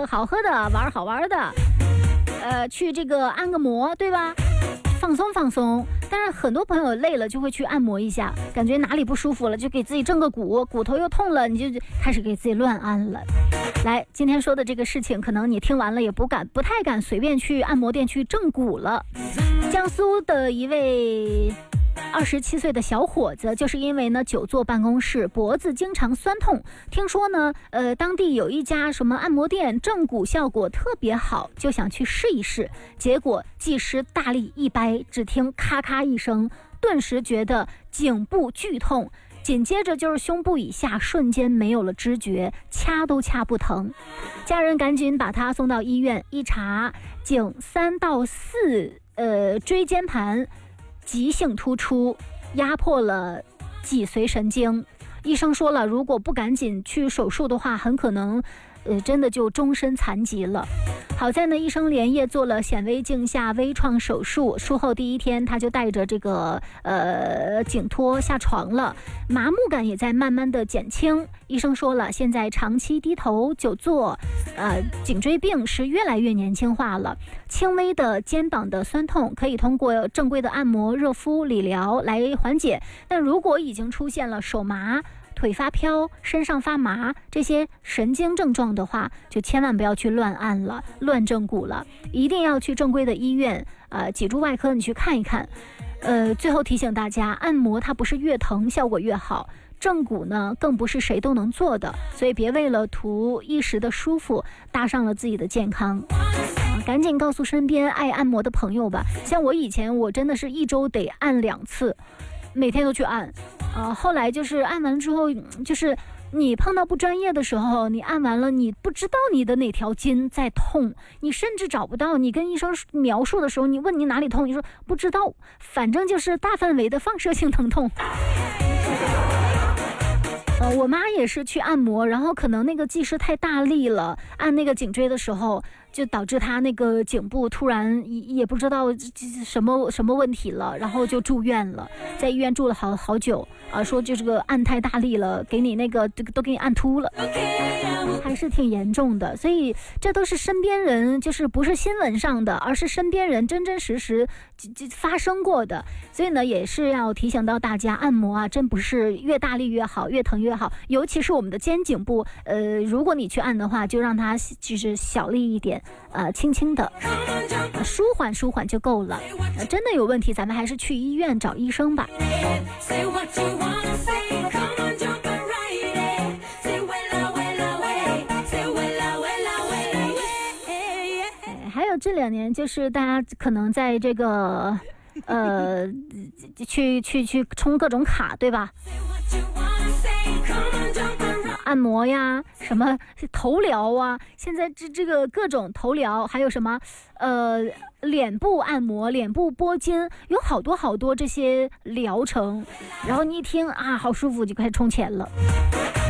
喝好喝的，玩好玩的，去这个按个摩，对吧？放松放松。但是很多朋友累了就会去按摩一下，感觉哪里不舒服了就给自己正个骨，骨头又痛了，你就开始给自己乱按了。来，今天说的这个事情，可能你听完了也不太敢随便去按摩店去正骨了。江苏的一位27岁的小伙子，就是因为呢久坐办公室，脖子经常酸痛。听说呢，当地有一家什么按摩店正骨效果特别好，就想去试一试。结果技师大力一掰，只听咔咔一声，顿时觉得颈部剧痛，紧接着就是胸部以下瞬间没有了知觉，掐都掐不疼。家人赶紧把他送到医院，一查颈3到4椎间盘急性突出，压迫了脊髓神经。医生说了，如果不赶紧去手术的话，很可能真的就终身残疾了。好在呢，医生连夜做了显微镜下微创手术，术后第一天他就带着这个颈托下床了，麻木感也在慢慢的减轻。医生说了，现在长期低头久坐，颈椎病是越来越年轻化了。轻微的肩膀的酸痛可以通过正规的按摩、热敷、理疗来缓解，但如果已经出现了手麻、腿发飘、身上发麻这些神经症状的话，就千万不要去乱按了，乱正骨了，一定要去正规的医院，脊柱外科你去看一看。最后提醒大家，按摩它不是越疼效果越好，正骨呢更不是谁都能做的，所以别为了图一时的舒服，搭上了自己的健康。赶紧告诉身边爱按摩的朋友吧。像我以前，我真的是1周得按2次，每天都去按。后来就是按完之后，就是你碰到不专业的时候，你按完了，你不知道你的哪条筋在痛，你甚至找不到。你跟医生描述的时候，你问你哪里痛，你说不知道，反正就是大范围的放射性疼痛。我妈也是去按摩，然后可能那个技师太大力了，按那个颈椎的时候，就导致她那个颈部突然也不知道什么问题了，然后就住院了，在医院住了好久说就这个按太大力了，给你那个都给你按秃了，还是挺严重的。所以这都是身边人，就是不是新闻上的，而是身边人真真实实发生过的。所以呢，也是要提醒到大家，按摩真不是越大力越好，越疼越好，尤其是我们的肩颈部，如果你去按的话，就让它就是小力一点，轻轻的舒缓就够了。真的有问题，咱们还是去医院找医生吧。还有这2年，就是大家可能在这个去充各种卡，对吧？按摩呀，什么头疗啊，现在这个各种头疗，还有什么脸部按摩、脸部拨筋，有好多这些疗程。然后你一听好舒服，就开始充钱了。